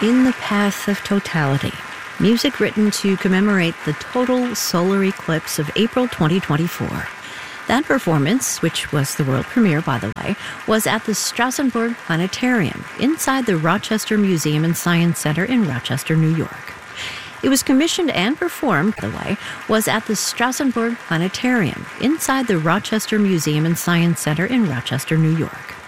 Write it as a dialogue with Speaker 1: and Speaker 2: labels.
Speaker 1: In the Path of Totality, music written to commemorate the total solar eclipse of April 2024. That performance, which was the world premiere, by the way, was at the Strassenburg Planetarium, inside the Rochester Museum and Science Center in Rochester, New York. It was commissioned and performed, by the way, was at the Strassenburg Planetarium, inside the Rochester Museum and Science Center in Rochester, New York.